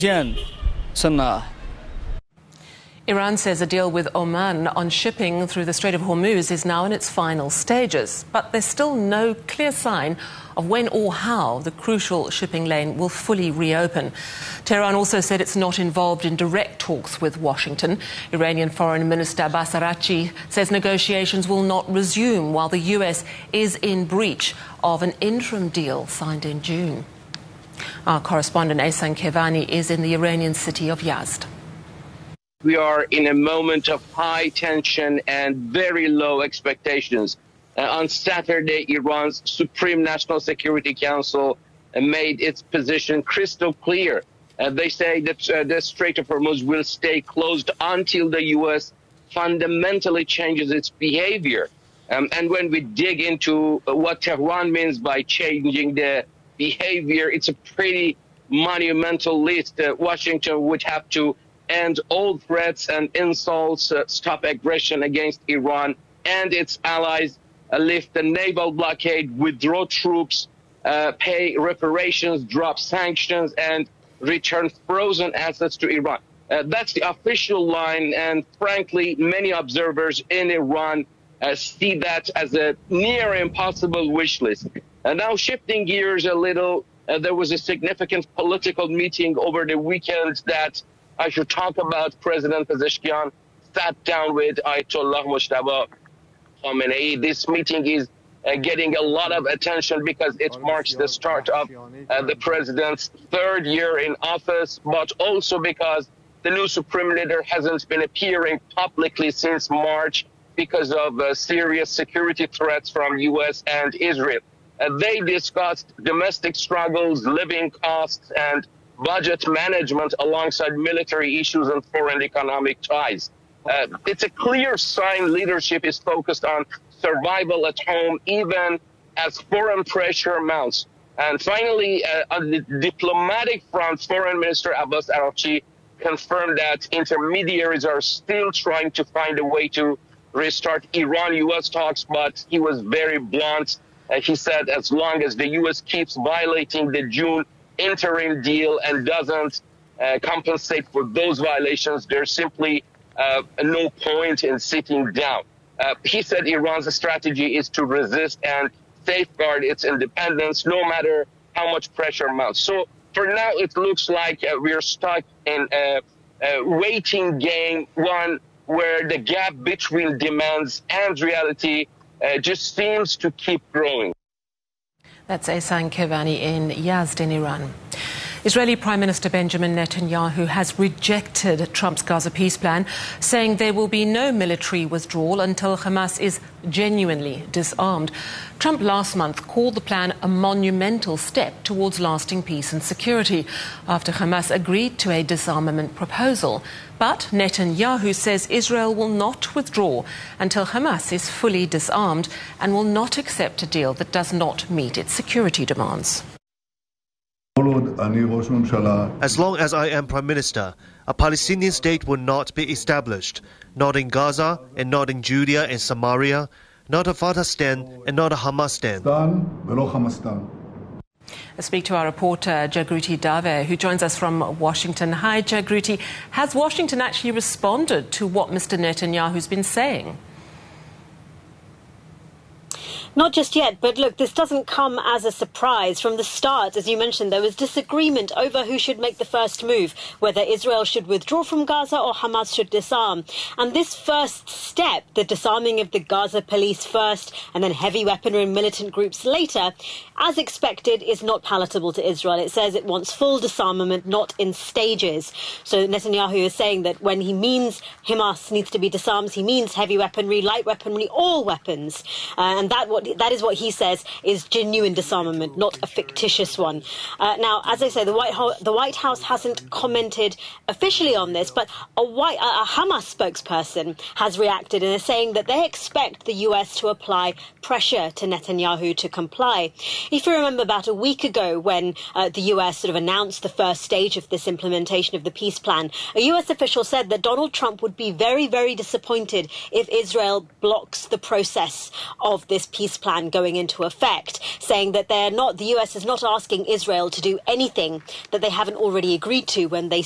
Iran says a deal with Oman on shipping through the Strait of Hormuz is now in its final stages, but there's still no clear sign of when or how the crucial shipping lane will fully reopen. Tehran also said it's not involved in direct talks with Washington. Iranian Foreign Minister Abbas Araghchi says negotiations will not resume while the US is in breach of an interim deal signed in June. Our correspondent Ehsan Kevani is in the Iranian city of Yazd. We are in a moment of high tension and very low expectations. On Saturday, Iran's Supreme National Security Council made its position crystal clear. They say that the Strait of Hormuz will stay closed until the U.S. fundamentally changes its behavior. And when we dig into what Tehran means by changing the behavior, it's a pretty monumental list. Washington would have to end all threats and insults, stop aggression against Iran and its allies, lift the naval blockade, withdraw troops, pay reparations, drop sanctions, and return frozen assets to Iran. That's the official line, and frankly, many observers in Iran see that as a near impossible wish list. Now, shifting gears a little, there was a significant political meeting over the weekend that I should talk about. President Pezeshkian sat down with Ayatollah Mojtaba Khamenei. This meeting is getting a lot of attention because it marks the start of the president's third year in office, but also because the new supreme leader hasn't been appearing publicly since March because of serious security threats from U.S. and Israel. They discussed domestic struggles, living costs, and budget management alongside military issues and foreign economic ties. It's a clear sign leadership is focused on survival at home, even as foreign pressure mounts. And finally, on the diplomatic front, Foreign Minister Abbas Araghchi confirmed that intermediaries are still trying to find a way to restart Iran-U.S. talks, but he was very blunt. He said as long as the U.S. keeps violating the June interim deal and doesn't compensate for those violations, there's simply no point in sitting down. He said Iran's strategy is to resist and safeguard its independence no matter how much pressure mounts. So for now, it looks like we're stuck in a waiting game, one where the gap between demands and reality just seems to keep growing. That's Ehsan Kevani in Yazd in Iran. Israeli Prime Minister Benjamin Netanyahu has rejected Trump's Gaza peace plan, saying there will be no military withdrawal until Hamas is genuinely disarmed. Trump last month called the plan a monumental step towards lasting peace and security after Hamas agreed to a disarmament proposal. But Netanyahu says Israel will not withdraw until Hamas is fully disarmed and will not accept a deal that does not meet its security demands. As long as I am Prime Minister, a Palestinian state will not be established, not in Gaza and not in Judea and Samaria, not a Fatah stand and not a Hamas stand. I speak to our reporter Jagruti Dave, who joins us from Washington. Hi, Jagruti. Has Washington actually responded to what Mr. Netanyahu's been saying? Not just yet, but look, this doesn't come as a surprise. From the start, as you mentioned, there was disagreement over who should make the first move, whether Israel should withdraw from Gaza or Hamas should disarm. And this first step, the disarming of the Gaza police first and then heavy weaponry and militant groups later, as expected, is not palatable to Israel. It says it wants full disarmament, not in stages. So Netanyahu is saying that when he means Hamas needs to be disarmed, he means heavy weaponry, light weaponry, all weapons. And that is what he says is genuine disarmament, not a fictitious one. Now, as I say, the White House hasn't commented officially on this, but a Hamas spokesperson has reacted and is saying that they expect the US to apply pressure to Netanyahu to comply. If you remember, about a week ago when the US sort of announced the first stage of this implementation of the peace plan, a US official said that Donald Trump would be very, very disappointed if Israel blocks the process of this peace peace plan going into effect, saying that the US is not asking Israel to do anything that they haven't already agreed to when they